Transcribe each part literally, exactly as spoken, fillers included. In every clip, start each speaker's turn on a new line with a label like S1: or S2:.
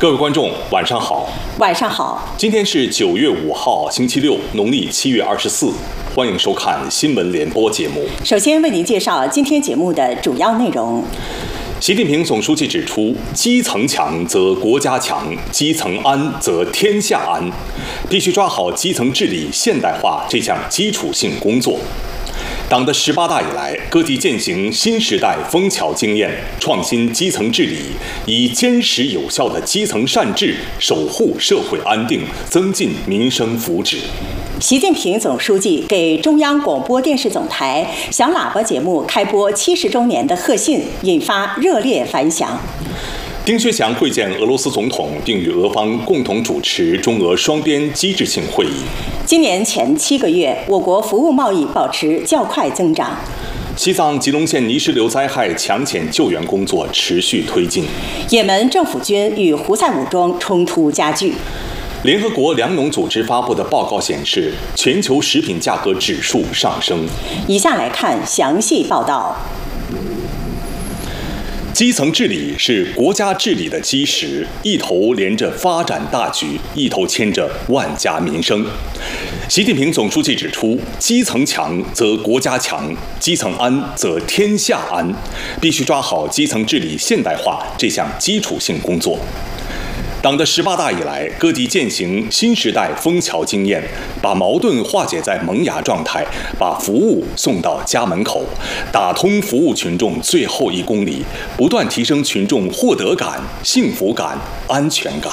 S1: 各位观众，晚上好。
S2: 晚上好。
S1: 今天是九月五号，星期六，农历七月二十四。欢迎收看新闻联播节目。
S2: 首先为您介绍今天节目的主要内容。
S1: 习近平总书记指出，基层强则国家强，基层安则天下安，必须抓好基层治理现代化这项基础性工作。党的十八大以来，各地践行新时代枫桥经验，创新基层治理，以坚实有效的基层善治守护社会安定，增进民生福祉。
S2: 习近平总书记给中央广播电视总台响喇叭节目开播七十周年的贺信，引发热烈反响。
S1: 丁薛祥会见俄罗斯总统，并与俄方共同主持中俄双边机制性会议。
S2: 今年前七个月，我国服务贸易保持较快增长。
S1: 西藏吉隆县泥石流灾害抢险救援工作持续推进。
S2: 也门政府军与胡塞武装冲突加剧。
S1: 联合国粮农组织发布的报告显示，全球食品价格指数上升。
S2: 以下来看详细报道。
S1: 基层治理是国家治理的基石，一头连着发展大局，一头牵着万家民生。习近平总书记指出，基层强则国家强，基层安则天下安，必须抓好基层治理现代化这项基础性工作。党的十八大以来，各地践行新时代枫桥经验，把矛盾化解在萌芽状态，把服务送到家门口，打通服务群众最后一公里，不断提升群众获得感、幸福感、安全感。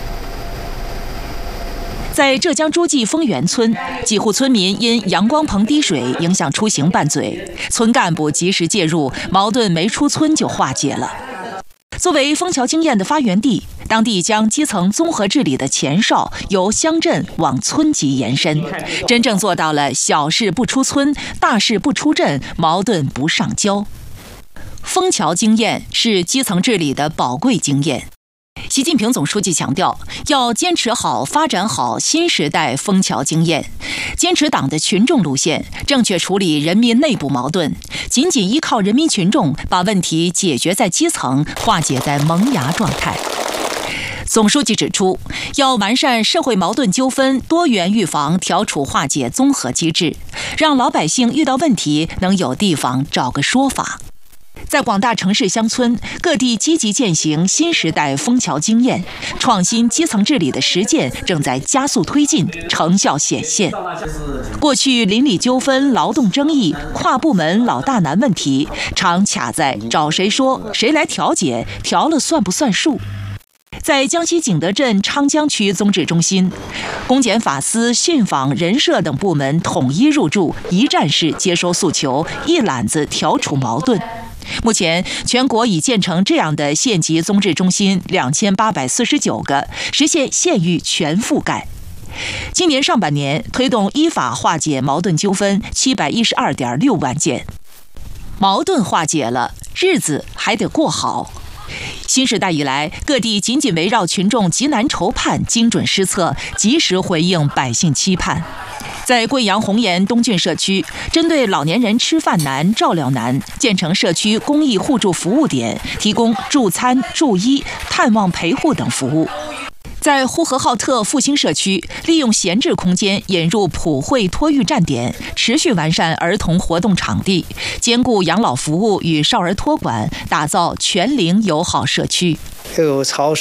S3: 在浙江诸暨丰源村，几户村民因阳光棚滴水影响出行拌嘴，村干部及时介入，矛盾没出村就化解了。作为枫桥经验的发源地，当地将基层综合治理的前哨由乡镇往村级延伸，真正做到了小事不出村，大事不出镇，矛盾不上交。枫桥经验是基层治理的宝贵经验。习近平总书记强调，要坚持好、发展好新时代枫桥经验，坚持党的群众路线，正确处理人民内部矛盾，紧紧依靠人民群众，把问题解决在基层，化解在萌芽状态。总书记指出，要完善社会矛盾纠纷多元预防调处化解综合机制，让老百姓遇到问题能有地方找个说法。在广大城市乡村，各地积极践行新时代枫桥经验，创新基层治理的实践正在加速推进，成效显现。过去邻里纠纷、劳动争议、跨部门老大难问题，常卡在找谁说、谁来调解、调了算不算数。在江西景德镇昌江区综治中心，公检法司、信访、人社等部门统一入驻，一站式接收诉求，一揽子调处矛盾。目前，全国已建成这样的县级综治中心两千八百四十九个，实现县域全覆盖。今年上半年，推动依法化解矛盾纠纷七百一十二点六万件。矛盾化解了，日子还得过好。新时代以来，各地紧紧围绕群众急难愁盼，精准施策，及时回应百姓期盼。在贵阳红岩东郡社区，针对老年人吃饭难、照料难，建成社区公益互助服务点，提供助餐、助医、探望陪护等服务。在呼和浩特复兴社区，利用闲置空间引入普惠托育站点，持续完善儿童活动场地，兼顾养老服务与少儿托管，打造全龄友好社区。
S4: 有超市。